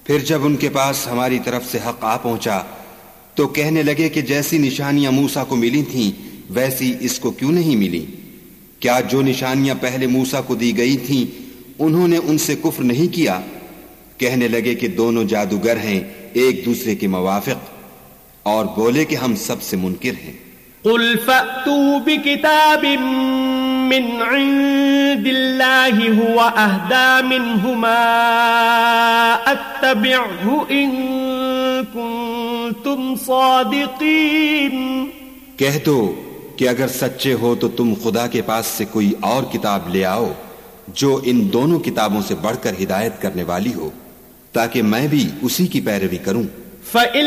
फिर जब उनके पास हमारी तरफ से हक आ पहुंचा तो कहने लगे कि जैसी निशानियां मूसा को मिली थीं वैसी इसको क्यों नहीं मिली। क्या जो निशानियां पहले मूसा को दी गई थीं उन्होंने उनसे कुफ्र नहीं किया। कहने लगे कि दोनों जादूगर हैं एक दूसरे के मुवाफिक, और बोले कि हम सबसे मुनकिर हैं। कुल फअतू बिकिताबिन मिन इंदिल्लाहि हुवा अहदा मिनहुमा अत्तबिअहु इन कुंतुम सादिकीन। कह दो कि अगर सच्चे हो तो तुम खुदा के पास से कोई और किताब ले आओ जो इन दोनों किताबों से बढ़कर हिदायत करने वाली हो, ताकि मैं भी उसी की पैरवी करूं।